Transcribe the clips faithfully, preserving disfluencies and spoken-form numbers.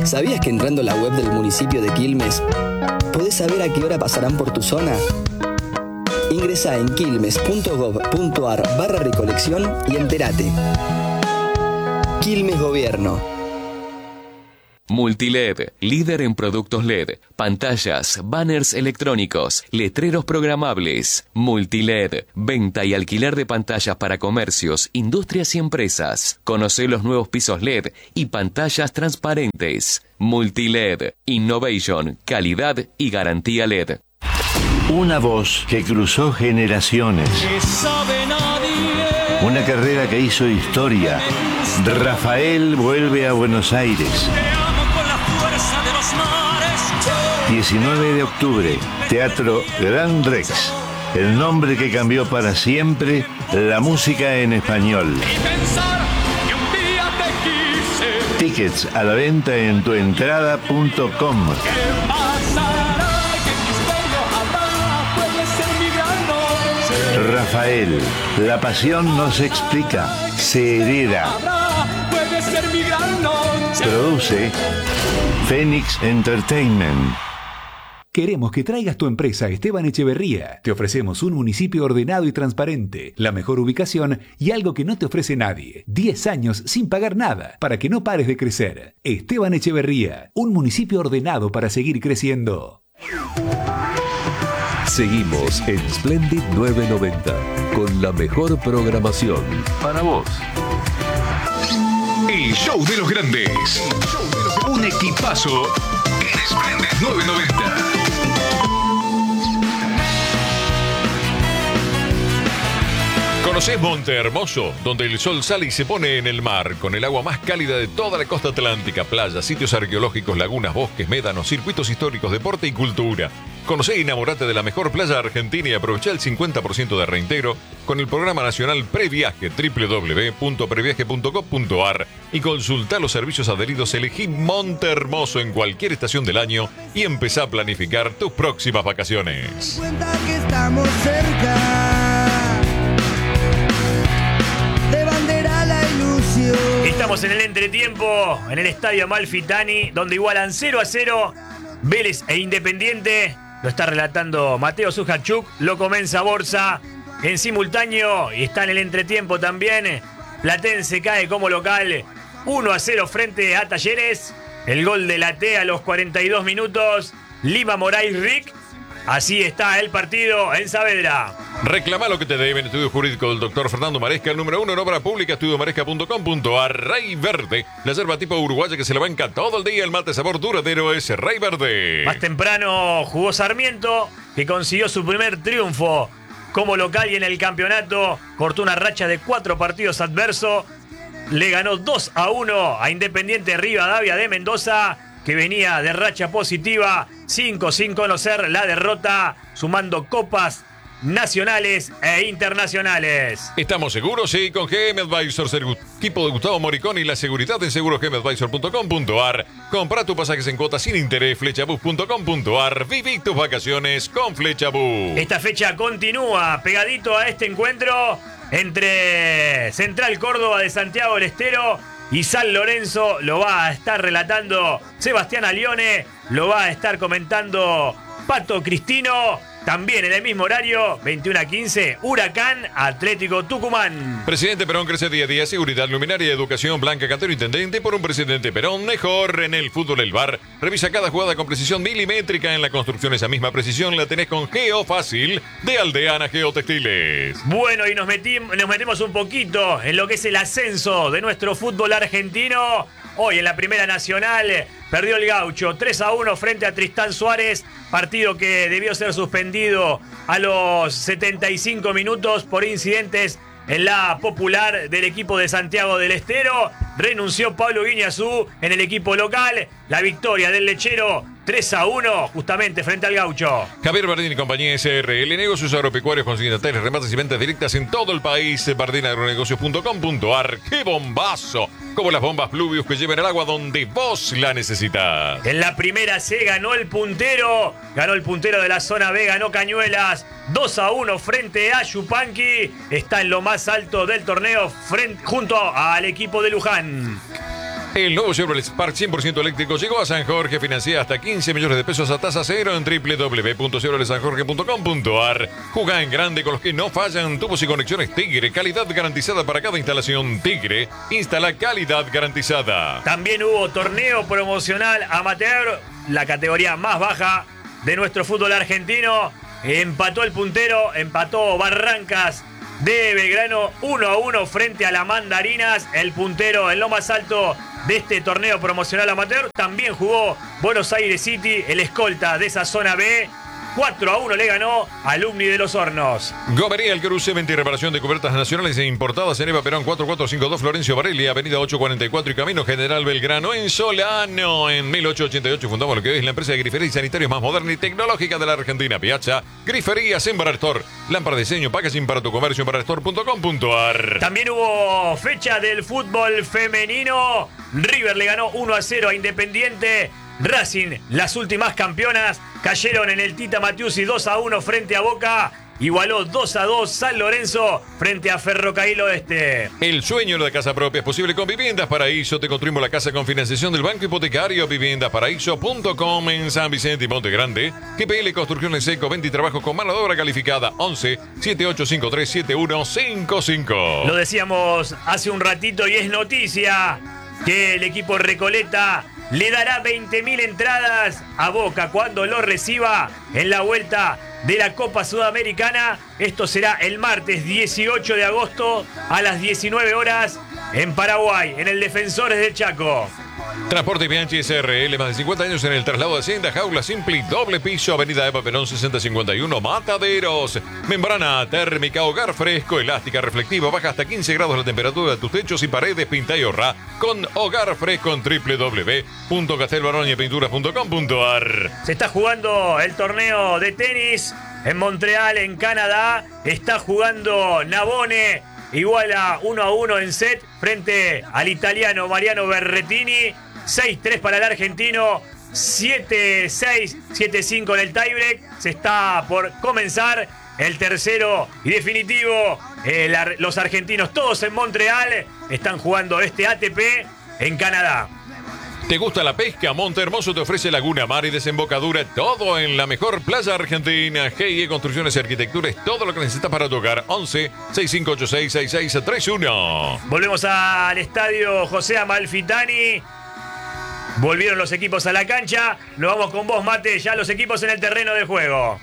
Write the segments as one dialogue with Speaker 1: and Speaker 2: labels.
Speaker 1: ¿Sabías que entrando a la web del municipio de Quilmes podés saber a qué hora pasarán por tu zona? Ingresá en quilmes punto gob punto ar barra recolección y entérate. Quilmes Gobierno.
Speaker 2: Multiled, líder en productos L E D, pantallas, banners electrónicos, letreros programables. Multiled, venta y alquiler de pantallas para comercios, industrias y empresas. Conocé los nuevos pisos L E D y pantallas transparentes. Multiled, innovation, calidad y garantía L E D.
Speaker 3: Una voz que cruzó generaciones. Una carrera que hizo historia. Rafael vuelve a Buenos Aires. diecinueve de octubre, Teatro Gran Rex. El nombre que cambió para siempre la música en español. Tickets a la venta en tuentrada punto com. Rafael, la pasión no se explica, se hereda. Produce Phoenix Entertainment.
Speaker 4: Queremos que traigas tu empresa a Esteban Echeverría. Te ofrecemos un municipio ordenado y transparente, la mejor ubicación y algo que no te ofrece nadie. diez años sin pagar nada, para que no pares de crecer. Esteban Echeverría, un municipio ordenado para seguir creciendo.
Speaker 5: Seguimos en Splendid novecientos noventa, con la mejor programación para vos.
Speaker 6: El show de los grandes. Un equipazo en Splendid novecientos noventa. ¿Conocés Monte Hermoso? Donde el sol sale y se pone en el mar, con el agua más cálida de toda la costa atlántica, playas, sitios arqueológicos, lagunas, bosques, médanos, circuitos históricos, deporte y cultura. Conocé y enamorate de la mejor playa argentina y aprovechá el cincuenta por ciento de reintegro con el programa nacional Previaje, doble u doble u doble u punto previaje punto com punto ar, y consultá los servicios adheridos. Elegí Monte Hermoso en cualquier estación del año y empezá a planificar tus próximas vacaciones.
Speaker 7: Cuenta que estamos cerca de bandera la ilusión.
Speaker 8: Estamos en el entretiempo en el estadio Amalfitani, donde igualan cero a cero Vélez e Independiente. Lo está relatando Mateo Sujachuk, lo comienza Borsa en simultáneo y está en el entretiempo también. Platense cae como local uno a cero frente a Talleres. El gol de Late a los cuarenta y dos minutos. Lima Moraes Rick. Así está el partido en Saavedra.
Speaker 6: Reclama lo que te deben. Estudio Jurídico del doctor Fernando Maresca, el número uno en obra pública, estudio maresca punto com punto ar. Rey Verde, la yerba tipo uruguaya que se le banca todo el día. El mate sabor duradero es Rey Verde.
Speaker 8: Más temprano jugó Sarmiento, que consiguió su primer triunfo como local y en el campeonato. Cortó una racha de cuatro partidos adversos. Le ganó dos a uno a Independiente Rivadavia de Mendoza, que venía de racha positiva, cinco sin conocer la derrota, sumando copas nacionales e internacionales.
Speaker 6: ¿Estamos seguros? Sí, con G M Advisors, el equipo de Gustavo Moriconi y la seguridad en seguro g m advisor punto com punto ar. Compra tus pasajes en cuotas sin interés, flechabus punto com punto ar. Viví tus vacaciones con Flechabus.
Speaker 8: Esta fecha continúa pegadito a este encuentro entre Central Córdoba de Santiago del Estero y San Lorenzo. Lo va a estar relatando Sebastián Alione, lo va a estar comentando Pato Cristino. También en el mismo horario, veintiuno a quince, Huracán Atlético Tucumán.
Speaker 6: Presidente Perón crece día a día. Seguridad, luminaria, educación. Blanca Cantero, intendente. Por un presidente Perón mejor. En el fútbol, el V A R revisa cada jugada con precisión milimétrica. En la construcción, esa misma precisión la tenés con Geofácil de Aldeana Geotextiles.
Speaker 8: Bueno, y nos, metim- nos metemos un poquito en lo que es el ascenso de nuestro fútbol argentino. Hoy en la Primera Nacional perdió el Gaucho tres a uno frente a Tristán Suárez, partido que debió ser suspendido a los setenta y cinco minutos por incidentes en la Popular del equipo de Santiago del Estero. Renunció Pablo Guiñazú en el equipo local. La victoria del Lechero tres a uno justamente frente al Gaucho.
Speaker 6: Javier Bardín y compañía S R L, negocios agropecuarios, consignatarios, remates y ventas directas en todo el país. bardín agronegocios punto com punto ar. ¡Qué bombazo! Como las bombas Pluvius que llevan el agua donde vos la necesitas.
Speaker 8: En la primera C ganó el puntero. Ganó el puntero de la zona B, ganó Cañuelas dos a uno frente a Yupanqui. Está en lo más alto del torneo frente, junto al equipo de Luján.
Speaker 6: El nuevo Chevrolet Spark cien por ciento eléctrico llegó a San Jorge. Financia hasta quince millones de pesos a tasa cero en doble u doble u doble u punto chevrolet san jorge punto com punto a r. Jugá en grande con los que no fallan. Tubos y conexiones Tigre. Calidad garantizada para cada instalación. Tigre. Instala calidad garantizada.
Speaker 8: También hubo torneo promocional amateur, la categoría más baja de nuestro fútbol argentino. Empató el puntero, empató Barrancas de Belgrano uno a uno frente a la Mandarinas. El puntero en lo más alto de este torneo promocional amateur. También jugó Buenos Aires City, el escolta de esa zona B. cuatro a uno le ganó Alumni de los Hornos.
Speaker 6: Gomería El Cruce, venta y reparación de cubiertas nacionales e importadas en Eva Perón cuatro cuatro cinco dos Florencio Varelli, avenida ocho cuarenta y cuatro y Camino General Belgrano en Solano. En mil ochocientos ochenta y ocho fundamos lo que hoy es la empresa de grifería y sanitarios más moderna y tecnológica de la Argentina. Piazza, griferías en Barastor. Lámpara de diseño, packaging para tu comercio en barastor punto com punto a r.
Speaker 8: También hubo fecha del fútbol femenino. River le ganó uno a cero a Independiente. Racing, las últimas campeonas, cayeron en el Tita Matiusi dos a uno frente a Boca. Igualó dos a dos San Lorenzo frente a Ferrocarril Oeste.
Speaker 6: El sueño de la casa propia es posible con Viviendas Paraíso. Te construimos la casa con financiación del Banco Hipotecario. viviendas paraíso punto com en San Vicente y Monte Grande. G P L Construcciones Seco, venta y trabajo con mano de obra calificada. once, setenta y ocho cincuenta y tres, setenta y uno cincuenta y cinco.
Speaker 8: Lo decíamos hace un ratito y es noticia que el equipo Recoleta le dará veinte mil entradas a Boca cuando lo reciba en la vuelta de la Copa Sudamericana. Esto será el martes dieciocho de agosto a las diecinueve horas en Paraguay, en el Defensores del Chaco.
Speaker 6: Transporte Bianchi S R L, más de cincuenta años en el traslado de Hacienda, jaula simple, doble piso, avenida Eva Perón sesenta cincuenta y uno, Mataderos. Membrana térmica, hogar fresco, elástica, reflectiva, baja hasta quince grados la temperatura de tus techos y paredes, pinta y ahorra con hogar fresco en doble u doble u doble u punto castelbaronia pinturas punto com punto a r.
Speaker 8: Se está jugando el torneo de tenis en Montreal, en Canadá. Está jugando Navone. Iguala uno a uno en set frente al italiano Mariano Berrettini. seis tres para el argentino. siete seis, siete cinco en el tiebreak. Se está por comenzar el tercero y definitivo. El, los argentinos todos en Montreal están jugando este A T P en Canadá.
Speaker 6: ¿Te gusta la pesca? Monte Hermoso te ofrece laguna, mar y desembocadura, todo en la mejor playa argentina. G I E Construcciones y Arquitectura es todo lo que necesitas para tu hogar. once, sesenta y cinco ochenta y seis, sesenta y seis treinta y uno.
Speaker 8: Volvemos al estadio José Amalfitani. Volvieron los equipos a la cancha. Nos vamos con vos, Mate, ya los equipos en el terreno de juego.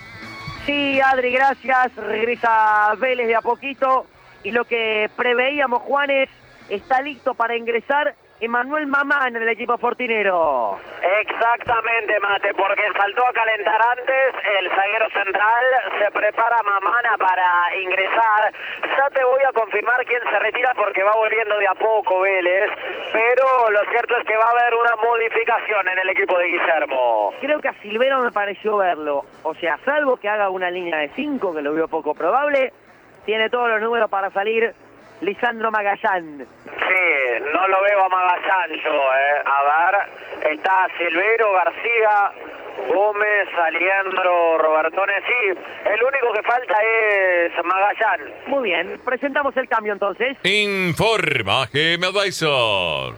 Speaker 9: Sí, Adri, gracias. Regresa Vélez de a poquito. Y lo que preveíamos, Juanes, está listo para ingresar Emanuel Mamán en el equipo fortinero.
Speaker 10: Exactamente, Mate, porque saltó a calentar antes el zaguero central, se prepara Mamana para ingresar. Ya te voy a confirmar quién se retira porque va volviendo de a poco Vélez, pero lo cierto es que va a haber una modificación en el equipo de Guillermo.
Speaker 9: Creo que a Silvero me pareció verlo, o sea, salvo que haga una línea de cinco, que lo veo poco probable, tiene todos los números para salir Lisandro Magallán.
Speaker 10: Sí, no lo veo a Magallán yo, eh. A ver, está Silvero, García, Gómez, Aliendro, Robertone. Sí, el único que falta es Magallán.
Speaker 9: Muy bien, presentamos el cambio entonces.
Speaker 6: Informa G M Advisor.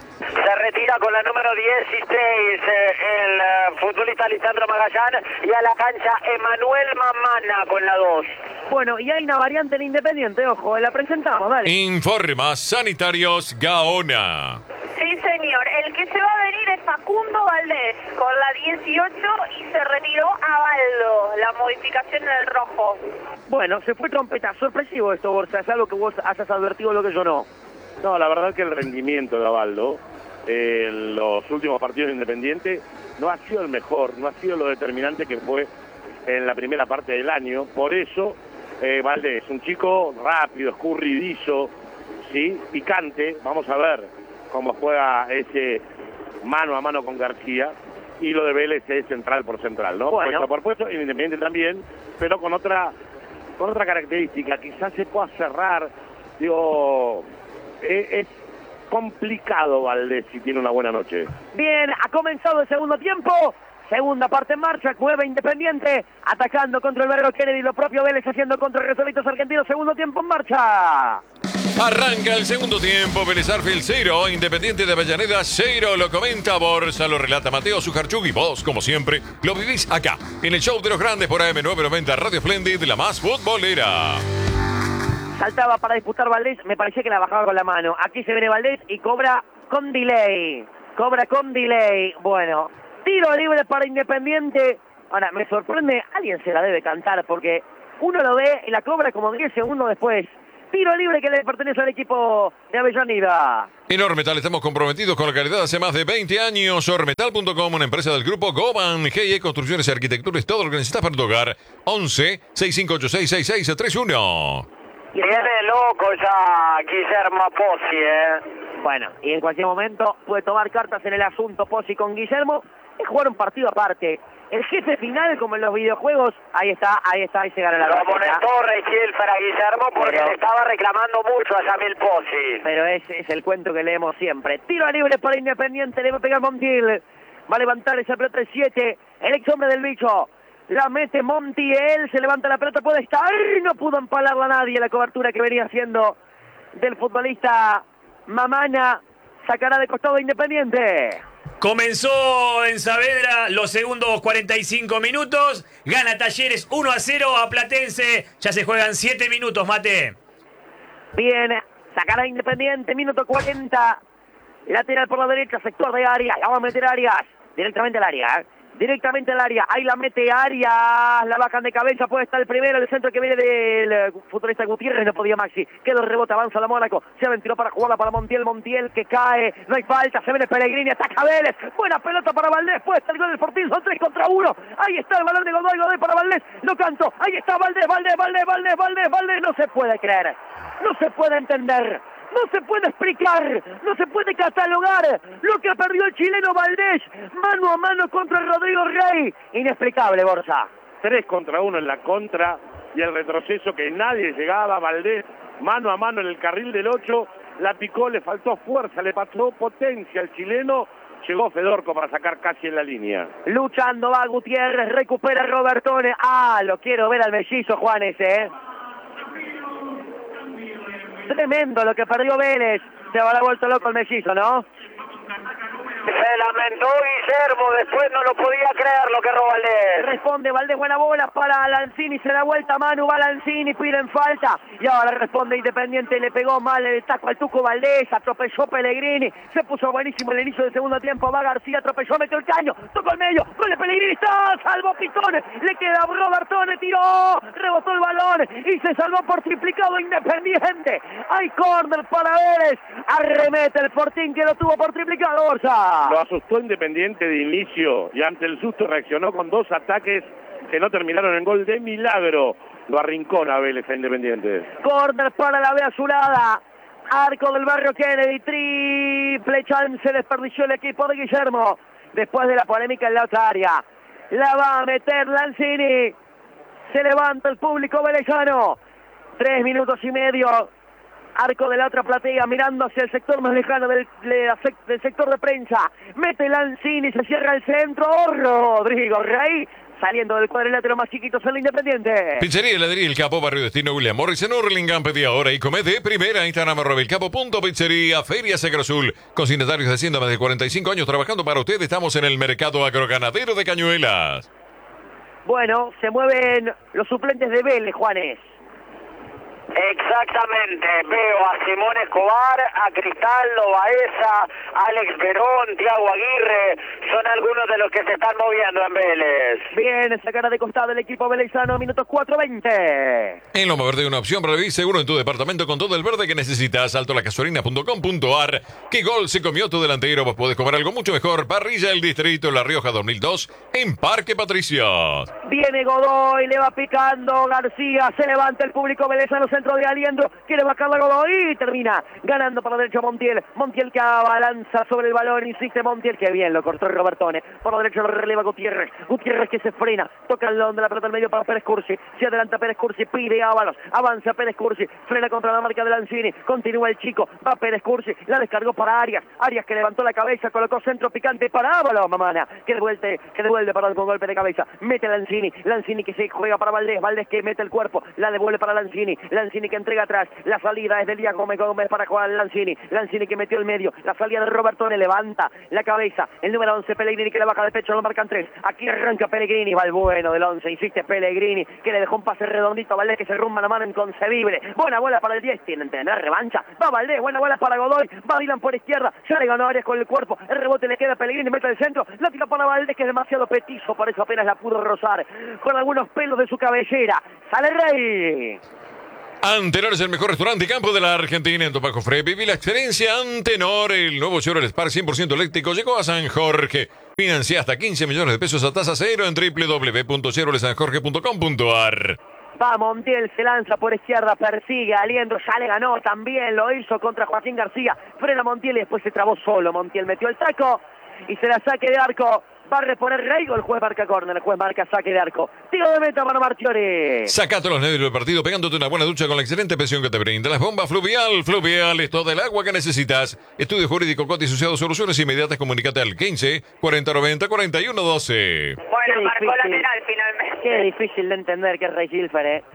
Speaker 10: Se retira con la número dieciséis eh, el eh, futbolista Lisandro Magallán y a la cancha Emanuel Mamana con la dos.
Speaker 9: Bueno, y hay una variante en Independiente, ojo, la presentamos, dale.
Speaker 6: Informa Sanitarios Gaona.
Speaker 11: Sí, señor. El que se va a venir es Facundo Valdés con la dieciocho y se retiró a Baldo, la modificación en el rojo.
Speaker 9: Bueno, se fue trompeta. Sorpresivo esto, Borja. Es algo que vos hayas advertido, lo que yo no.
Speaker 12: No, la verdad que el rendimiento de Abaldo eh, en los últimos partidos de Independiente no ha sido el mejor, no ha sido lo determinante que fue en la primera parte del año. Por eso, eh, Valdés, un chico rápido, escurridizo, ¿sí? Picante. Vamos a ver cómo juega ese mano a mano con García. Y lo de Vélez es central por central, ¿no?
Speaker 9: Bueno.
Speaker 12: Puesto por puesto, Independiente también, pero con otra, con otra característica. Quizás se pueda cerrar, digo... Es complicado Valdés si tiene una buena noche.
Speaker 9: Bien, ha comenzado el segundo tiempo. Segunda parte en marcha, Cueva Independiente atacando contra el Vergo Kennedy, lo propio Vélez haciendo contra el Resorritos Argentinos. Segundo tiempo en marcha.
Speaker 6: Arranca el segundo tiempo, Vélez Arfield cero, Independiente de Avellaneda cero, lo comenta Borsa, lo relata Mateo Sujarchuk y vos, como siempre, lo vivís acá, en el show de los grandes por A M novecientos noventa Radio Splendid, la más futbolera.
Speaker 9: Saltaba para disputar Valdés, me parecía que la bajaba con la mano. Aquí se viene Valdés y cobra con delay. Cobra con delay. Bueno, tiro libre para Independiente. Ahora, me sorprende, alguien se la debe cantar porque uno lo ve y la cobra como diez segundos después. Tiro libre que le pertenece al equipo de Avellaneda.
Speaker 6: En Ormetal estamos comprometidos con la calidad hace más de veinte años. Ormetal punto com, una empresa del grupo Goban, G I E Construcciones y Arquitectura, es todo lo que necesitas para tu hogar. once, sesenta y cinco ochenta y seis, sesenta y seis treinta y uno.
Speaker 10: Viene loco ya Guillermo Pozzi, ¿eh?
Speaker 9: Bueno, y en cualquier momento puede tomar cartas en el asunto Pozzi con Guillermo. Es jugar un partido aparte. El jefe final, como en los videojuegos, ahí está, ahí está, ahí se gana la
Speaker 10: Lo
Speaker 9: tarjeta.
Speaker 10: amonestó Rechiel para Guillermo porque
Speaker 9: Pero-
Speaker 10: le estaba reclamando mucho a Yamil Pozzi.
Speaker 9: Pero ese es el cuento que leemos siempre. Tiro libre para Independiente, le va a pegar Montiel. Va a levantar esa pelota el siete, el ex hombre del bicho. La mete Montiel, se levanta la pelota, puede estar, no pudo empalarla a nadie la cobertura que venía haciendo del futbolista Mamana. Sacará de costado Independiente.
Speaker 8: Comenzó en Saavedra los segundos cuarenta y cinco minutos. Gana Talleres uno a cero a Platense. Ya se juegan siete minutos, Mate.
Speaker 9: Bien, sacará Independiente, minuto cuarenta. Lateral por la derecha, sector de Arias. La va a meter Arias. Directamente al área, ¿eh? Directamente al área. Ahí la mete Arias. La bajan de cabeza. Puede estar el primero. El centro que viene del eh, futbolista Gutiérrez. No podía Maxi. Quedó el rebote. Avanza la Mónaco. Se aventuró para jugarla para Montiel. Montiel que cae. No hay falta. Se viene Pellegrini. Ataca Vélez. Buena pelota para Valdés. Puede estar el gol del Fortín. Son tres contra uno. Ahí está el balón de Godoy. Godoy para Valdés. Lo canto. Ahí está Valdés. Valdés. Valdés. Valdés. Valdés. Valdés. No se puede creer. No se puede entender. No se puede explicar, no se puede catalogar lo que perdió el chileno Valdés, mano a mano contra Rodrigo Rey. Inexplicable, Borja.
Speaker 12: Tres contra uno en la contra y el retroceso que nadie llegaba. Valdés mano a mano en el carril del ocho, la picó, le faltó fuerza, le pasó potencia al chileno. Llegó Fedorco para sacar casi en la línea.
Speaker 9: Luchando va Gutiérrez, recupera Robertone. Ah, lo quiero ver al mellizo, Juan, ese, ¿eh? Tremendo lo que perdió Vélez. Se habrá vuelto loco el mellizo, ¿no?
Speaker 10: Se lamentó Guillermo, después no lo podía creer lo que robó Valdés.
Speaker 9: Responde Valdés, buena bola para Lanzini, se da vuelta Manu, va Lanzini, piden falta. Y ahora responde Independiente, le pegó mal el taco al Tuco Valdés, atropelló Pellegrini, se puso buenísimo el inicio del segundo tiempo, va García, atropelló, metió el caño, tocó el medio, gol de Pellegrini, está, salvó Pitone, le queda Robertone, tiró, rebotó el balón y se salvó por triplicado Independiente. Hay córner para Vélez, arremete el Fortín que lo tuvo por triplicado, Borja.
Speaker 12: Lo asustó Independiente de inicio y ante el susto reaccionó con dos ataques que no terminaron en gol de milagro. Lo arrincona Vélez a Independiente.
Speaker 9: Corner para la B azulada. Arco del barrio Kennedy. Triple chance desperdició el equipo de Guillermo. Después de la polémica en la otra área. La va a meter Lanzini. Se levanta el público velezano. Tres minutos y medio. Arco de la otra platea, mirando hacia el sector más lejano del, del sector de prensa. Mete Lanzini, se cierra el centro. Rodrigo Rey, saliendo del cuadrilátero más chiquito, son el Independiente.
Speaker 6: Pizzería Heladería El Capo, Barrio Destino, William Morris en Hurlingham. Pedí ahora y come de primera. Instagram arroba el capo punto pizzería. Feria Secro Azul. Consignatarios de Hacienda más de cuarenta y cinco años trabajando para usted. Estamos en el mercado agroganadero de Cañuelas.
Speaker 9: Bueno, se mueven los suplentes de Vélez, Juanes.
Speaker 10: Exactamente, veo a Simón Escobar, a Cristaldo, Baeza, Alex Verón, Tiago Aguirre, son algunos de los que se están moviendo en Vélez.
Speaker 9: Bien, sacará de costado el equipo velezano, minutos cuatro veinte.
Speaker 6: En Loma Verde, una opción para vivir seguro en tu departamento con todo el verde que necesitas. Alto la gasolina punto com punto ar. ¿Qué gol se comió tu delantero? Vos podés comer algo mucho mejor. Parrilla del Distrito, La Rioja dos mil dos, en Parque Patricios.
Speaker 9: Viene Godoy, le va picando García, se levanta el público velezano, centro de Aliendro, quiere bajarla Godoy y termina ganando por la derecha Montiel. Montiel que abalanza sobre el balón, insiste Montiel, que bien lo cortó Robertone. Por la derecha lo releva Gutiérrez. Gutiérrez que se frena, toca el don de la pelota al medio para Pérez Cursi. Se adelanta Pérez Cursi, pide Ábalos, avanza Pérez Cursi, frena contra la marca de Lanzini, continúa el chico, va Pérez Cursi, la descargó para Arias. Arias que levantó la cabeza, colocó centro picante para Ábalos, Mamana, que devuelve, que devuelve para con golpe de cabeza. Mete Lanzini, Lanzini que se juega para Valdés, Valdés que mete el cuerpo, la devuelve para Lanzini, Lanzini Lanzini que entrega atrás. La salida es de Elías Gómez, Gómez para Juan Lanzini. Lanzini que metió el medio. La salida de Robertone, levanta la cabeza. El número once, Pellegrini, que le baja de pecho, lo marcan tres. Aquí arranca Pellegrini, va el bueno del once. Insiste Pellegrini, que le dejó un pase redondito a Valdés, que se rumba la mano inconcebible. Buena bola para el diez, tienen que tener revancha. Va Valdés, buena bola para Godoy. Va Dylan por izquierda, ya le ganó Arias con el cuerpo. El rebote le queda a Pellegrini, mete el centro. La tira para Valdés, que es demasiado petizo, por eso apenas la pudo rozar con algunos pelos de su cabellera. Sale Rey.
Speaker 6: Antenor es el mejor restaurante y campo de la Argentina. En Topaco Frey viví la experiencia Antenor. El nuevo Chevrolet Spark cien por ciento eléctrico llegó a San Jorge. Financia hasta quince millones de pesos a tasa cero en doble u doble u doble u punto chevrolet san jorge punto com punto a r.
Speaker 9: Va Montiel, se lanza por izquierda, persigue a Aliendro, ya le ganó, también lo hizo contra Joaquín García. Frena Montiel y después se trabó solo. Montiel metió el taco y se la saque de arco. Va a reponer Rey o el juez marca córner, el juez marca saque de arco. Tiro de meta para Marchiori.
Speaker 6: Sacate los nervios del partido pegándote una buena ducha con la excelente presión que te brinda las bombas Fluvial. Fluvial es todo el agua que necesitas. Estudio jurídico Coti asociado, soluciones inmediatas. Comunicate al quince, cuarenta noventa, cuarenta y uno doce.
Speaker 11: Bueno, marcó lateral finalmente.
Speaker 9: Qué difícil de entender que es Rey Silfer, ¿eh?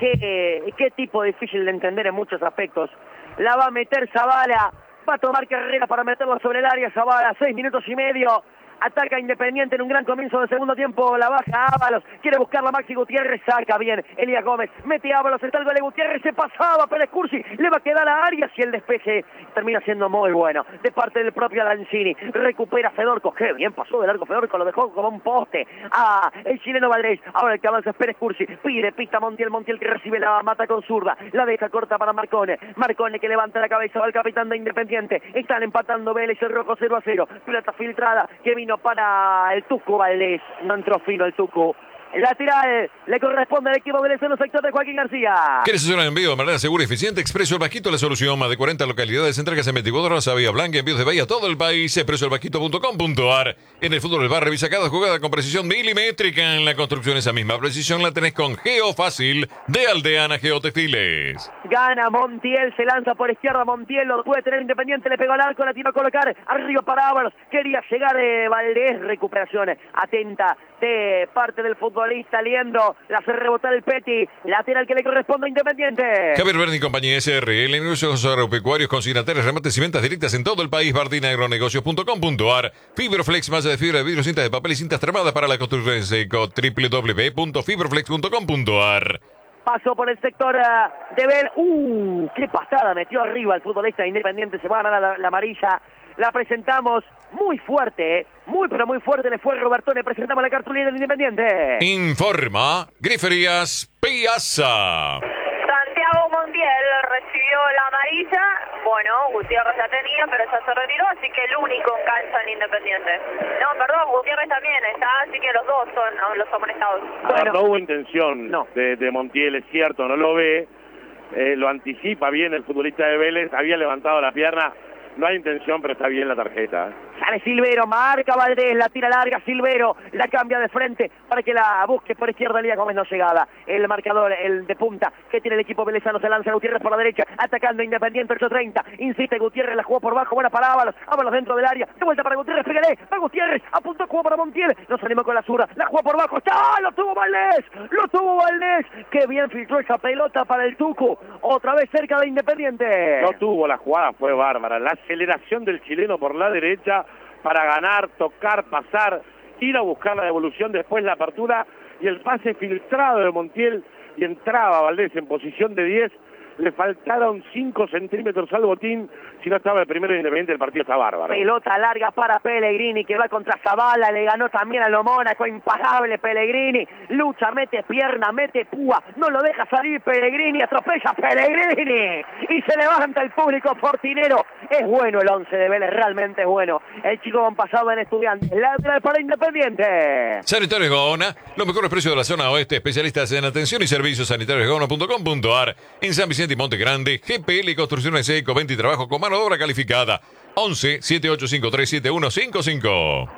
Speaker 9: Qué, qué tipo difícil de entender en muchos aspectos. La va a meter Zavala. Va a tomar carrera para meterlo sobre el área. Zavala, seis minutos y medio. Ataca Independiente en un gran comienzo del segundo tiempo. La baja Ábalos. Quiere buscarla Maxi Gutiérrez. Saca bien Elías Gómez. Mete Ábalos. Está el gol de Gutiérrez. Se pasaba Pérez Cursi. Le va a quedar a Arias y el despeje termina siendo muy bueno. De parte del propio Lanzini. Recupera Fedorco. Qué bien pasó de largo Fedorco. Lo dejó como un poste. Ah, el chileno Valdés. Ahora el que avanza es Pérez Cursi. Pide pista Montiel. Montiel que recibe la mata con zurda. La deja corta para Marcone. Marcone que levanta la cabeza. Va el capitán de Independiente. Están empatando Vélez el Rojo cero a cero. Pelota filtrada. Que vino para el Tuco Valdés, no entró fino el Tuco. El lateral le corresponde al equipo venezolano, sector de Joaquín García.
Speaker 6: ¿Quieres hacer un envío de manera segura y eficiente? Expreso El Vasquito, la solución. Más de cuarenta localidades, entregas en veinticuatro horas a Bahía Blanca, envíos de Bahía a todo el país. expreso el vasquito punto com punto a r. En el fútbol del bar, revisa cada jugada con precisión milimétrica. En la construcción, esa misma precisión la tenés con Geofácil de Aldeana Geotextiles.
Speaker 9: Gana Montiel, se lanza por izquierda Montiel, lo puede tener Independiente, le pegó al arco, la tiró a colocar, arriba para Ábalos, quería llegar de Valdés, recuperación atenta de parte del futbolista Liendo, la hace rebotar el Peti, lateral que le corresponde a Independiente.
Speaker 6: Javier Berni, compañía S R L, negocios agropecuarios, consignatarios, remates y ventas directas en todo el país. Bardina Agronegocios punto com punto a r. Fibroflex, malla de fibra de vidrio, cintas de papel y cintas tramadas para la construcción en seco. doble u doble u doble u punto fibroflex punto com punto a r.
Speaker 9: Pasó por el sector uh, de Bel. ¡Uh! ¡Qué pasada! Metió arriba el futbolista Independiente. Se va a ganar la, la amarilla. La presentamos muy fuerte, ¿eh? Muy, pero muy fuerte le fue Roberto. Le presentamos la cartulina del Independiente.
Speaker 6: Informa Griferías Piazza.
Speaker 11: Santiago Montiel recibió la amarilla. Bueno, Gutiérrez la tenía, pero ya se retiró, así que el único en cancha en Independiente. No, perdón, Gutiérrez también está, así que los dos son los amonestados.
Speaker 12: Bueno, no hubo intención no. de, de Montiel, es cierto, no lo ve. Eh, lo anticipa bien el futbolista de Vélez, había levantado la pierna. No hay intención, pero está bien la tarjeta.
Speaker 9: Sale Silvero, marca Valdés, la tira larga, Silvero, la cambia de frente para que la busque por izquierda, Elías Gómez no llegaba. El marcador, el de punta, que tiene el equipo velezano, se lanza Gutiérrez por la derecha, atacando Independiente, ocho treinta, insiste Gutiérrez, la jugó por bajo, buena para Ábalos, Ábalos dentro del área, de vuelta para Gutiérrez, pégale, va Gutiérrez, apuntó, jugó para Montiel, nos animó con la zurda, la jugó por bajo, ¡ah! ¡Lo tuvo Valdés! ¡Lo tuvo Valdés! ¡Qué bien filtró esa pelota para el Tuco! Otra vez cerca de Independiente.
Speaker 12: No tuvo la jugada, fue bárbara, la aceleración del chileno por la derecha para ganar, tocar, pasar, ir a buscar la devolución, después la apertura y el pase filtrado de Montiel y entraba Valdés en posición de diez. Le faltaron cinco centímetros al botín. Si no estaba el primero Independiente, el partido está bárbaro.
Speaker 9: Pelota larga para Pellegrini, que va contra Zavala, le ganó también a Lomona, fue imparable Pellegrini, lucha, mete pierna, mete púa, no lo deja salir Pellegrini, atropella Pellegrini, y se levanta el público fortinero. Es bueno el once de Vélez, realmente es bueno. El chico han pasado en Estudiantes, lateral para Independiente.
Speaker 6: Sanitarios Gaona, los mejores precios de la zona oeste, especialistas en atención y servicios, sanitarios gaona punto com punto a r. En San Vicente y Monte Grande, G P L Construcciones Eco, venta y trabajo con mano de obra calificada. once, siete ocho cinco tres, siete uno cinco cinco.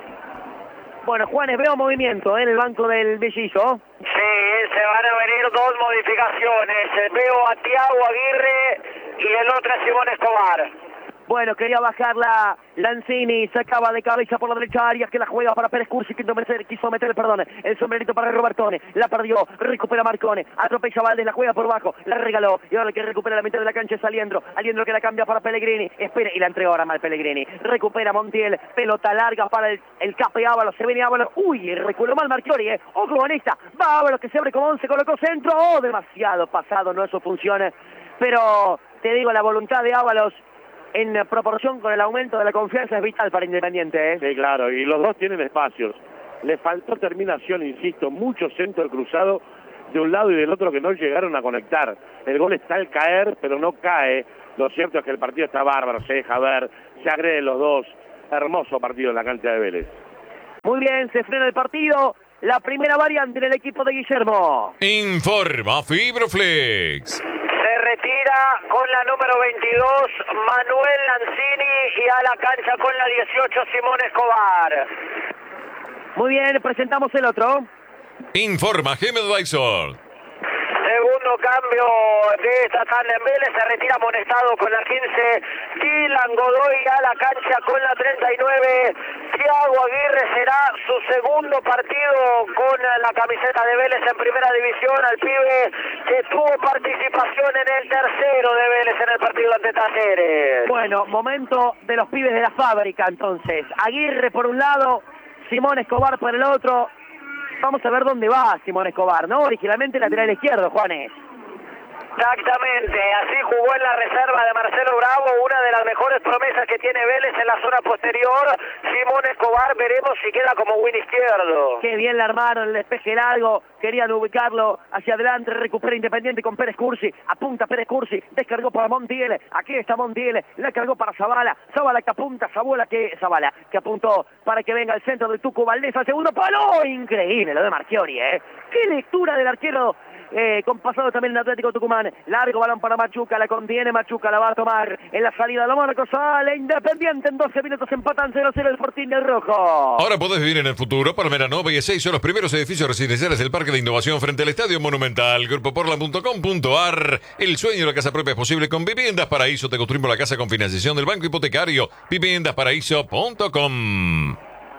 Speaker 9: Bueno, Juanes, veo movimiento ¿eh? en el banco del Bellizo.
Speaker 10: Sí, se van a venir dos modificaciones. Veo a Thiago Aguirre y el otro es Simón Escobar.
Speaker 9: Bueno, quería bajarla Lanzini, sacaba de cabeza por la derecha Arias, que la juega para Pérez Cursi, que meter, quiso meter, perdón, el sombrerito para Robertone, la perdió, recupera Marcone, atropella Valdés, la juega por bajo, la regaló, y ahora el que recupera la mitad de la cancha es Aliendro, Aliendro que la cambia para Pellegrini, espera, y la entregó ahora mal Pellegrini, recupera Montiel, pelota larga para el, el Cape Ábalos, se viene Ábalos, uy, reculó mal Marchiori, eh, ojo con esta, va Ábalos que se abre como once, colocó centro, oh, demasiado pasado, no eso funciona, pero te digo, la voluntad de Ábalos en proporción con el aumento de la confianza es vital para Independiente, ¿eh?
Speaker 12: Sí, claro, y los dos tienen espacios. Le faltó terminación, insisto, mucho centro cruzado de un lado y del otro que no llegaron a conectar. El gol está al caer, pero no cae. Lo cierto es que el partido está bárbaro, se deja ver, se agreden los dos. Hermoso partido en la cancha de Vélez.
Speaker 9: Muy bien, se frena el partido. La primera variante en el equipo de Guillermo.
Speaker 6: Informa Fibroflex.
Speaker 10: Se retira con la número veintidós Manuel Lanzini y a la cancha con la dieciocho Simón Escobar.
Speaker 9: Muy bien, presentamos el otro.
Speaker 6: Informa Gemedvisor.
Speaker 10: Segundo cambio de esta tanda en Vélez, se retira amonestado con la quince Dylan Godoy a la cancha con la treinta y nueve. Thiago Aguirre será su segundo partido con la camiseta de Vélez en primera división, al pibe que tuvo participación en el tercero de Vélez en el partido ante Talleres.
Speaker 9: Bueno, momento de los pibes de la fábrica entonces. Aguirre por un lado, Simón Escobar por el otro. Vamos a ver dónde va Simón Escobar, ¿no? Originalmente lateral izquierdo, Juanes.
Speaker 10: Exactamente, así jugó en la reserva de Marcelo Bravo, una de las mejores promesas que tiene Vélez en la zona posterior. Simón Escobar, veremos si queda como win izquierdo.
Speaker 9: Qué bien la armaron, el despeje largo, querían ubicarlo hacia adelante, recupera Independiente con Pérez Cursi, apunta Pérez Cursi, descargó para Montiel, aquí está Montiel, la cargó para Zavala, Zavala que apunta, Zavala que, Zavala, que apuntó para que venga al centro del Tucu Valdés al segundo palo, increíble lo de Marchiori, ¿eh? Qué lectura del arquero. Eh, con pasado también en Atlético Tucumán, largo balón para Machuca, la contiene Machuca, la va a tomar en la salida de la Mónaco, sale Independiente en doce minutos, empatan cero cero el Fortín del Rojo.
Speaker 6: Ahora podés vivir en el futuro. Palmeranova y seis son los primeros edificios residenciales del Parque de Innovación frente al Estadio Monumental. Grupo Portland punto com punto a r. El sueño de la casa propia es posible con Viviendas Paraíso. Te construimos la casa con financiación del Banco Hipotecario. viviendas paraíso punto com.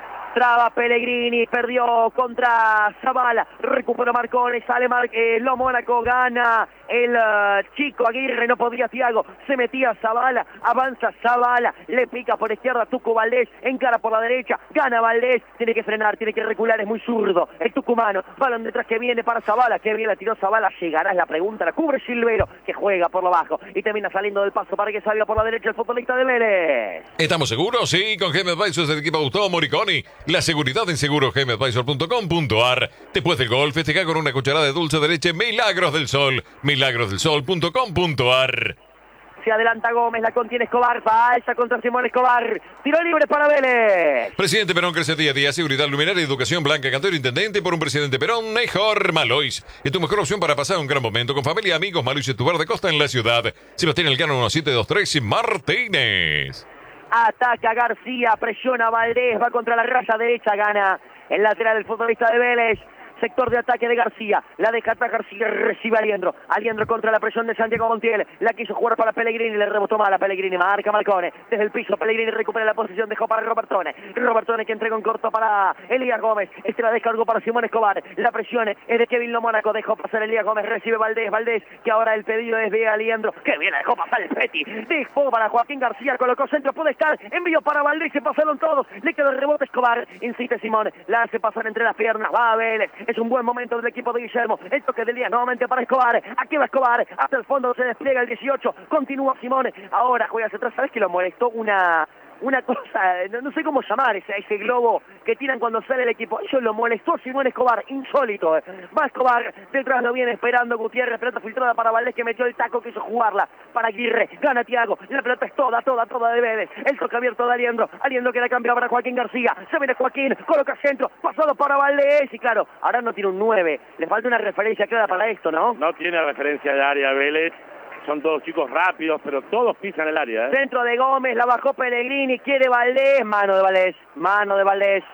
Speaker 9: Traba Pellegrini, perdió contra Zavala, recuperó Marcone, sale Mar eh, lo Mónaco, gana el uh, chico Aguirre, no podía Thiago, se metía Zavala, avanza Zavala, le pica por izquierda Tucu Valdés, encara por la derecha, gana Valdés, tiene que frenar, tiene que recular, es muy zurdo, el tucumano, balón detrás que viene para Zavala, que bien la tiró Zavala, llegará es la pregunta, la cubre Silvero, que juega por lo bajo y termina saliendo del paso para que salga por la derecha el futbolista de Vélez.
Speaker 6: ¿Estamos seguros? Sí, con G M Advisors del equipo Gustavo Moriconi. La seguridad en seguro G M Advisor punto com punto a r. Después del gol, festeja con una cucharada de dulce de leche Milagros del Sol. milagros del sol punto com punto a r.
Speaker 9: Se adelanta Gómez, la contiene Escobar, falta contra Simón Escobar, tiro libre para Vélez.
Speaker 6: Presidente Perón crece día a día, seguridad luminaria, educación blanca, cantero intendente por un presidente Perón, mejor Malois. Es tu mejor opción para pasar un gran momento con familia, amigos. Malois es tu bar de costa en la ciudad. Sebastián Elcano uno siete dos tres y Martínez.
Speaker 9: Ataca García, presiona a Valdés, va contra la raya derecha, gana el lateral del futbolista de Vélez. Sector de ataque de García, la deja atrás García, recibe a Aliendro, Aliendro contra la presión de Santiago Montiel, la quiso jugar para Pellegrini, le rebotó mal a Pellegrini, marca Marcone, desde el piso Pellegrini recupera la posición, dejó para Robertone, Robertone que entregó en corto para Elías Gómez, este la descargó para Simón Escobar, la presión es de Kevin Lo Mónaco, dejó pasar Elías Gómez, recibe Valdés, Valdés, que ahora el pedido es de Aliendro, que bien, dejó pasar el Peti, dejó para Joaquín García, colocó centro, puede estar, envió para Valdés, se pasaron todos, le quedó el rebote Escobar, insiste Simón, la hace pasar entre las piernas, va Vélez, es un buen momento del equipo de Guillermo, el toque del día nuevamente para Escobar, aquí va Escobar, hasta el fondo se despliega el dieciocho, continúa Simón, ahora juega hacia atrás, ¿sabes que lo molestó? Una... una cosa, no, no sé cómo llamar ese, ese globo que tiran cuando sale el equipo. Eso lo molestó Simón Escobar, insólito. Eh. Va Escobar, detrás lo viene esperando Gutiérrez, pelota filtrada para Valdés que metió el taco, quiso jugarla para Aguirre, gana Thiago, la pelota es toda, toda, toda de Vélez. El toque abierto de Aliendro, Aliendro que la cambia para Joaquín García, se viene Joaquín, coloca centro, pasado para Valdés y claro, ahora no tiene un nueve, le falta una referencia clara para esto, ¿no?
Speaker 12: No tiene referencia de área Vélez. Son todos chicos rápidos, pero todos pisan el área. ¿eh?
Speaker 9: Centro de Gómez, la bajó Pellegrini, quiere Valdés, mano de Valdés, mano de Valdés.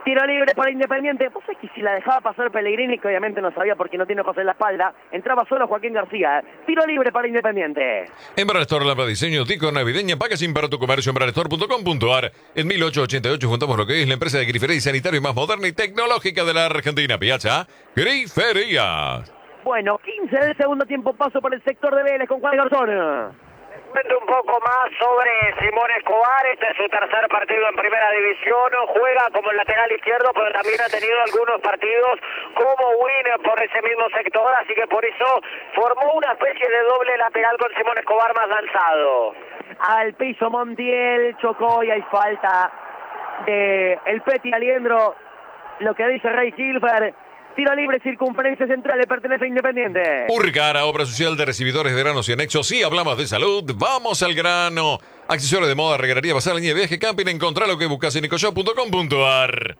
Speaker 9: Tiro libre para Independiente. Vos sabés que si la dejaba pasar Pellegrini, que obviamente no sabía porque no tiene ojos en la espalda, entraba solo Joaquín García. Tiro libre para Independiente.
Speaker 6: Embrar Store, lámpara de diseño, tico navideña, packaging para tu comercio, embrar store punto com punto ar. En mil ochocientos ochenta y ocho juntamos lo que es la empresa de grifería y sanitario más moderna y tecnológica de la Argentina. Piazza Grifería.
Speaker 9: Bueno, quince del segundo tiempo, paso por el sector de Vélez con Juan Garzón.
Speaker 10: Un poco más sobre Simón Escobar. Este es su tercer partido en primera división. Juega como lateral izquierdo, pero también ha tenido algunos partidos como winner por ese mismo sector, así que por eso formó una especie de doble lateral con Simón Escobar más lanzado.
Speaker 9: Al piso Montiel, chocó y hay falta de el Peti Aliendro. Lo que dice Rey Hilfer. Tiro libre, circunferencia central, le pertenece a Independiente.
Speaker 6: Urcara, obra social de recibidores de granos y anexos. Sí, hablamos de salud, vamos al grano. Accesorios de moda, regarería, pasar línea de viaje, camping, encontrar lo que buscas en ecoshop punto com punto ar.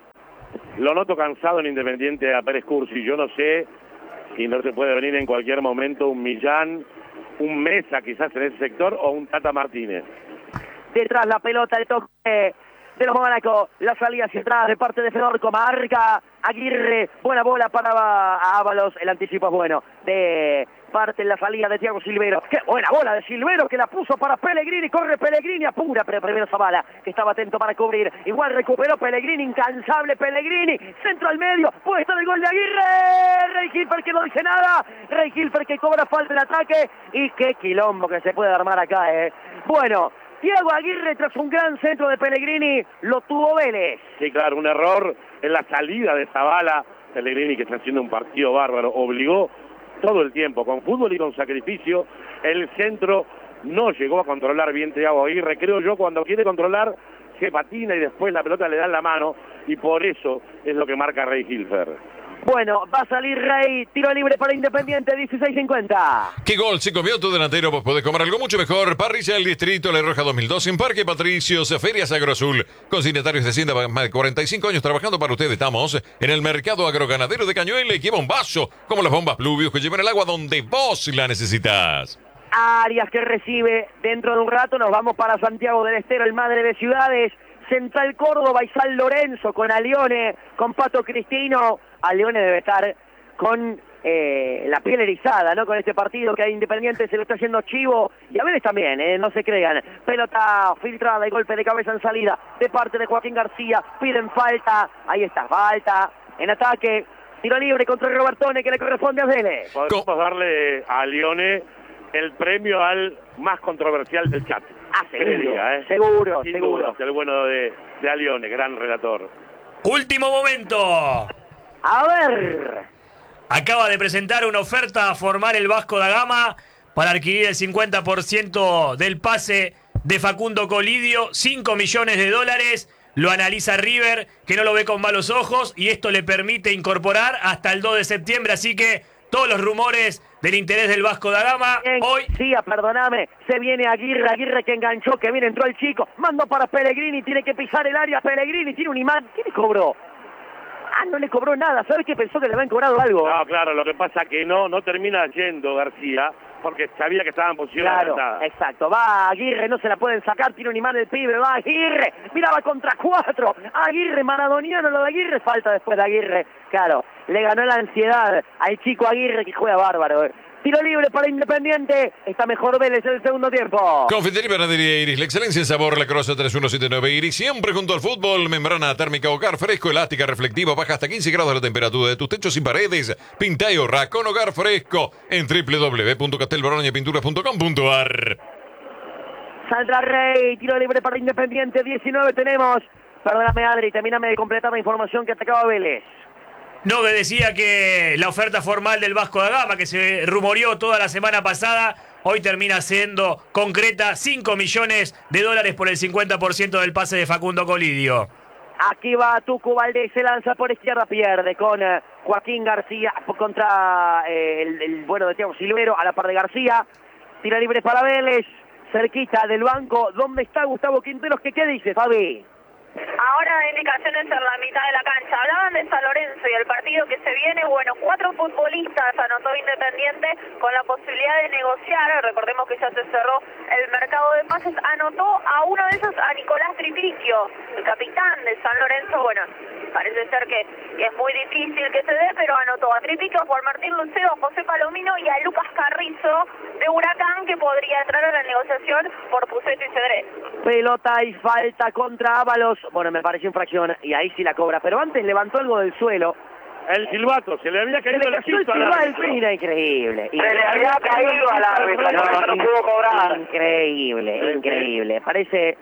Speaker 12: Lo noto cansado en Independiente a Pérez Cursi. Yo no sé si no se puede venir en cualquier momento un Millán, un Mesa quizás en ese sector o un Tata Martínez.
Speaker 9: Detrás la pelota, el toque de los Mónaco, la salida hacia atrás de parte de Fedorco, marca Aguirre, buena bola para Ábalos, el anticipo es bueno, de parte en la salida de Thiago Silvero, qué buena bola de Silvero que la puso para Pellegrini, corre Pellegrini, apura, pero primero Zavala, que estaba atento para cubrir, igual recuperó Pellegrini, incansable Pellegrini, centro al medio, puede estar el gol de Aguirre, Rey Hilfer que no dice nada, Rey Hilfer que cobra falta en ataque, y qué quilombo que se puede armar acá, eh. Bueno, Thiago Aguirre, tras un gran centro de Pellegrini, lo tuvo Vélez.
Speaker 12: Sí, claro, un error en la salida de Zavala. Pellegrini, que está haciendo un partido bárbaro, obligó todo el tiempo, con fútbol y con sacrificio. El centro no llegó a controlar bien Thiago Aguirre. Creo yo, cuando quiere controlar, se patina y después la pelota le da en la mano. Y por eso es lo que marca Rey Hilfer.
Speaker 9: Bueno, va a salir Rey, tiro libre para Independiente, dieciséis cincuenta.
Speaker 6: ¿Qué gol se comió tu delantero? Vos podés comer algo mucho mejor. Parrilla del Distrito, La Roja dos mil dos, en Parque Patricios, Ferias Agroazul. Consignatarios de Hacienda, más de cuarenta y cinco años trabajando para ustedes. Estamos en el Mercado Agroganadero de Cañuelas, y qué bombazo, como las bombas Pluvius que llevan el agua donde vos la necesitas.
Speaker 9: Arias que recibe, dentro de un rato nos vamos para Santiago del Estero, el Madre de Ciudades. Central Córdoba y San Lorenzo con Alione, con Pato Cristino. Alione debe estar con eh, la piel erizada, ¿no? Con este partido que a Independiente se lo está haciendo chivo. Y a Vélez también, ¿eh? No se crean. Pelota filtrada y golpe de cabeza en salida de parte de Joaquín García. Piden falta. Ahí está, falta. En ataque. Tiro libre contra Robertone que le corresponde a Vélez.
Speaker 12: Podemos darle a Alione el premio al más controversial del chat.
Speaker 9: Ah, seguro,
Speaker 12: diga, ¿eh?
Speaker 9: seguro,
Speaker 12: Sin
Speaker 9: seguro.
Speaker 12: duda, el bueno de, de Alione, gran relator.
Speaker 8: Último momento.
Speaker 9: A ver.
Speaker 8: Acaba de presentar una oferta formal el Vasco da Gama para adquirir el cincuenta por ciento del pase de Facundo Colidio, cinco millones de dólares. Lo analiza River, que no lo ve con malos ojos, y esto le permite incorporar hasta el dos de septiembre, así que todos los rumores del interés del Vasco da Gama.
Speaker 9: Bien,
Speaker 8: hoy.
Speaker 9: Sí, perdóname, se viene Aguirre, Aguirre que enganchó, que bien entró el chico, mando para Pellegrini, tiene que pisar el área, Pellegrini tiene un imán, ¿qué le cobró? Ah, no le cobró nada, ¿sabes qué? Pensó que le habían cobrado algo.
Speaker 12: No, claro, lo que pasa que no, no termina yendo García, porque sabía que estaba en posición
Speaker 9: Claro,
Speaker 12: adelantada.
Speaker 9: exacto, va Aguirre, no se la pueden sacar, tiene un imán el pibe, va Aguirre, miraba contra cuatro, Aguirre, maradoniano lo de Aguirre, falta después de Aguirre, claro, le ganó la ansiedad al chico Aguirre que juega bárbaro. eh. Tiro libre para Independiente, está mejor Vélez en el segundo tiempo.
Speaker 6: Confitería y Panadería Iris, la excelencia en sabor, la Cross tres uno siete nueve Iris, siempre junto al fútbol, membrana térmica hogar, fresco, elástica, reflectiva, baja hasta quince grados la temperatura de tus techos sin paredes, pinta y ahorra con hogar fresco en doble u doble u doble u punto castelbaraña pinturas punto com punto ar.
Speaker 9: Saldrá Rey, tiro libre para Independiente, diecinueve tenemos. Perdóname Adri, termíname de completar la información que atacaba Vélez.
Speaker 8: No, que decía que la oferta formal del Vasco da Gama, que se rumoreó toda la semana pasada, hoy termina siendo concreta, cinco millones de dólares por el cincuenta por ciento del pase de Facundo Colidio.
Speaker 9: Aquí va Tucu Valdés, se lanza por izquierda, pierde con eh, Joaquín García contra eh, el, el bueno de Thiago Silvero a la par de García. Tira libre para Vélez, cerquita del banco. ¿Dónde está Gustavo Quinteros? ¿Qué, qué dice, Fabi?
Speaker 11: Ahora indicaciones en la mitad de la cancha. Hablaban de San Lorenzo y el partido que se viene. Bueno, cuatro futbolistas anotó Independiente con la posibilidad de negociar. Recordemos que ya se cerró el mercado de pases. Anotó a uno de esos, a Nicolás Tripicio, el capitán de San Lorenzo. Bueno, parece ser que, que es muy difícil que se dé, pero anotó a Tripicio, a Juan Martín Lucero, a José Palomino y a Lucas Carrizo de Huracán, que podría entrar a la negociación por Puceto y Cedrés.
Speaker 9: Pelota y falta contra Ábalos. Bueno, me pareció infracción y ahí sí la cobra. Pero antes levantó algo del suelo.
Speaker 12: El silbato, se le había caído el
Speaker 9: silbato al árbitro. Increíble.
Speaker 10: Se le había caído al árbitro, no, no pudo cobrar.
Speaker 9: Increíble, increíble. Parece...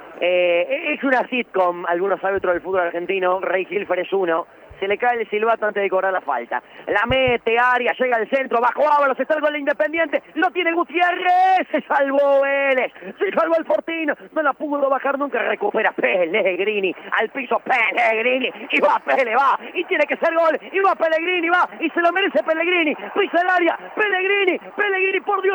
Speaker 9: Eh, es una sitcom, algunos árbitros del fútbol argentino. Rey Hilfer es uno. Se le cae el silbato antes de cobrar la falta. La mete, Arias, llega al centro, bajo Ábalos, está el gol de Independiente, lo tiene Gutiérrez, se salvó Vélez, se salvó el Fortín, no la pudo bajar nunca, recupera Pellegrini, al piso Pellegrini, y va Pele, va, y tiene que ser gol, y va Pellegrini, va, y se lo merece Pellegrini, pisa el área, Pellegrini, Pellegrini, por Dios,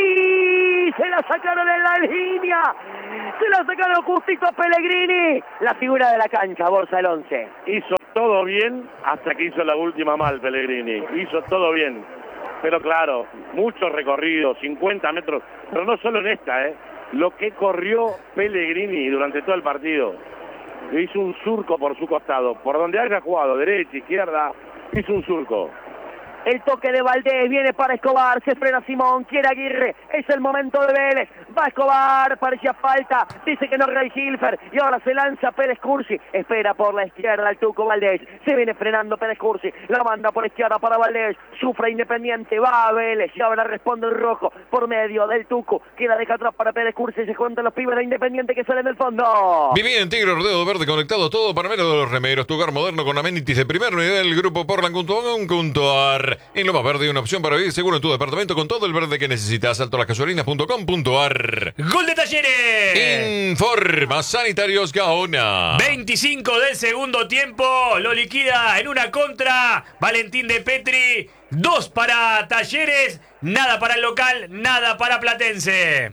Speaker 9: ahí, se la sacaron en la línea, se la sacaron justito a Pellegrini, la figura de la cancha, Borsa el once.
Speaker 12: Hizo todo bien hasta que hizo la última mal Pellegrini, hizo todo bien, pero claro, mucho recorrido, cincuenta metros, pero no solo en esta, ¿eh? Lo que corrió Pellegrini durante todo el partido, hizo un surco por su costado, por donde haya jugado, derecha, izquierda, hizo un surco.
Speaker 9: El toque de Valdés viene para Escobar, se frena Simón, quiere Aguirre, es el momento de Vélez, va Escobar, parecía falta, dice que no Rey Hilfer, y ahora se lanza Pérez Cursi, espera por la izquierda el Tuco Valdés, se viene frenando Pérez Cursi, la manda por izquierda para Valdés, sufre Independiente, va a Vélez, y ahora responde el rojo, por medio del Tuco, que la deja atrás para Pérez Cursi, se cuentan los pibes de Independiente que salen del fondo.
Speaker 6: Viví en Tigre, Rodeo Verde, conectado todo para menos de los remeros, tu hogar moderno con amenities de primer nivel, grupo Portland punto ar. En Loma Verde, una opción para vivir seguro en tu departamento con todo el verde que necesitas. Alto las gasolinas punto com punto ar.
Speaker 8: ¡Gol de Talleres!
Speaker 6: Informa Sanitarios Gaona.
Speaker 8: veinticinco del segundo tiempo. Lo liquida en una contra Valentín de Petri. Dos para Talleres. Nada para el local, nada para Platense.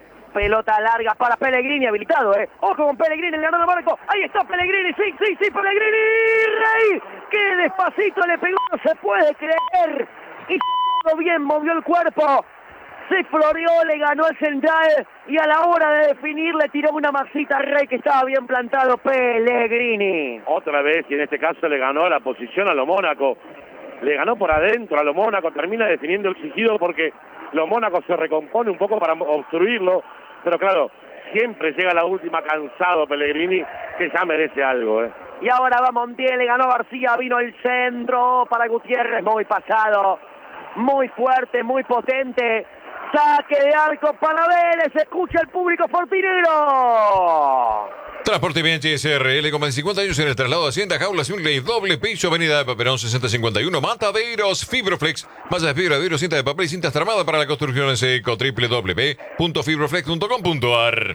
Speaker 9: Pelota larga para Pellegrini, habilitado, ¿eh? Ojo con Pellegrini, le ganó el marco. Ahí está Pellegrini, sí, sí, sí, Pellegrini. Rey, que despacito le pegó, no se puede creer. Hizo todo bien, movió el cuerpo. Se floreó, le ganó el central. Y a la hora de definir le tiró una maxita a Rey que estaba bien plantado Pellegrini.
Speaker 12: Otra vez, y en este caso le ganó la posición a lo Mónaco. Le ganó por adentro a lo Mónaco, termina definiendo el exigido porque lo Mónaco se recompone un poco para obstruirlo. Pero claro, siempre llega la última cansado Pellegrini, que ya merece algo, ¿eh?
Speaker 9: Y ahora va Montiel, le ganó García, vino el centro para Gutiérrez, muy pasado, muy fuerte, muy potente. Saque de arco para Vélez, escucha el público fortinero.
Speaker 6: Transporte B H S R L con más de cincuenta años en el traslado de Hacienda, jaulas, un y doble piso, avenida de Paperón sesenta cincuenta y uno, Mataderos, Fibroflex, mallas de fibra de vidrio, cinta de papel y cintas tramadas para la construcción en seco, doble u doble u doble u punto fibroflex punto com punto ar.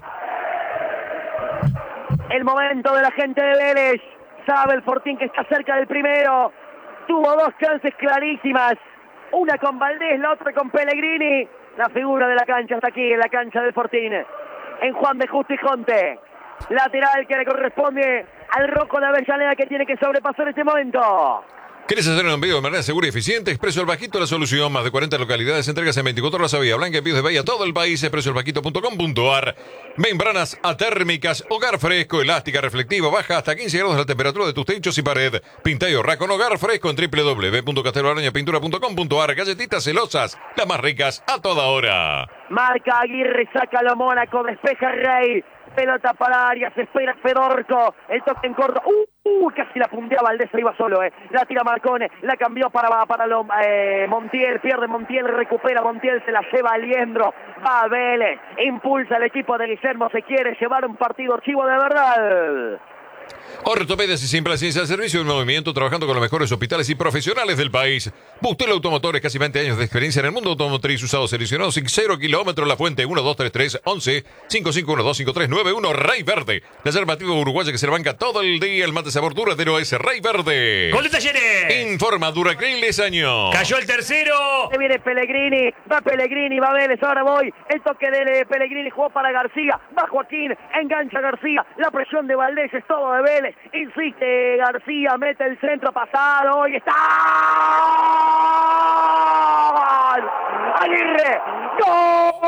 Speaker 9: El momento de la gente de Vélez, sabe el Fortín que está cerca del primero, tuvo dos chances clarísimas, una con Valdés, la otra con Pellegrini, la figura de la cancha está aquí en la cancha del Fortín, en Juan de Justo y Jonte. Lateral que le corresponde al Rocco de Avellaneda que tiene que sobrepasar este momento.
Speaker 6: ¿Querés hacer un envío de manera segura y eficiente? Expreso El Bajito, la solución. Más de cuarenta localidades, entregas en veinticuatro horas a Vía Blanca, envíos de Bahía a todo el país. expreso el bajito punto com punto ar. Membranas atérmicas, hogar fresco, elástica, reflectiva, baja hasta quince grados la temperatura de tus techos y pared. Pinta y ahorra con hogar fresco en doble u doble u doble u punto casteloaraña pintura punto com punto ar. Galletitas celosas, las más ricas a toda hora.
Speaker 9: Marca Aguirre, saca lo Mónaco, despeja Rey. Pelota para Arias, espera Fedorco, el toque en corto, uh, uh, casi la puntea Valdés, se iba solo, eh. La tira Marcone, la cambió para, para lo, eh, Montiel, pierde Montiel, recupera Montiel, se la lleva Aliendro, va a Vélez, impulsa el equipo de Guillermo, se quiere llevar un partido chivo de verdad.
Speaker 6: Ortopedias y sin ciencia de servicio en movimiento, trabajando con los mejores hospitales y profesionales del país. Bustel Automotores, casi veinte años de experiencia en el mundo automotriz, usados seleccionados sin cero kilómetros. La Fuente uno dos tres tres once cinco cinco uno dos cinco tres nueve uno. Rey Verde, la alternativa uruguaya que se le banca todo el día. El mate sabor duradero es Rey Verde.
Speaker 8: ¡Gol de Talleres!
Speaker 6: Informa Duracril de año.
Speaker 8: Cayó el tercero.
Speaker 9: Se viene Pellegrini, va Pellegrini, va Vélez, ahora voy. El toque de Pellegrini jugó para García, va Joaquín, engancha García. La presión de Valdés es todo de Vélez. Insiste García, mete el centro pasado y está. ¡Gol! ¡Aguirre! ¡Gol!